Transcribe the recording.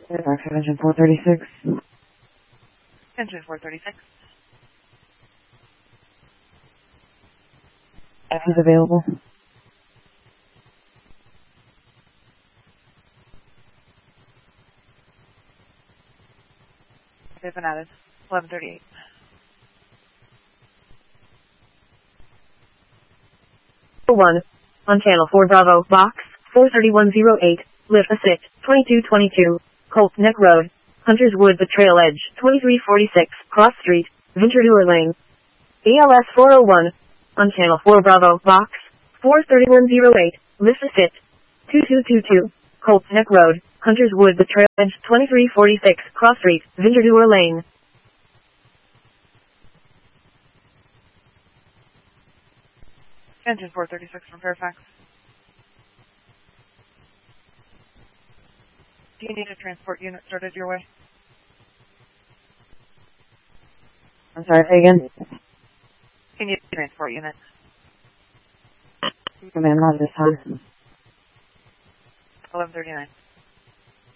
Fairfax, engine 436. Engine 436. F is available. They've been added. 1138. One. On channel 4 Bravo, box 43108, lift assist 2222, Colt Neck Road, Hunters Wood, the Trail Edge 2346, Cross Street, Venture Lane. ALS 401. On channel 4 Bravo, box 43108, lift assist 2222, Colt Neck Road, Hunters Wood, the Trail Edge 2346, Cross Street, Venture Lane. Engine 436 from Fairfax. Do you need a transport unit started your way? I'm sorry, say again? You need a transport unit. Command, not this time. 1139.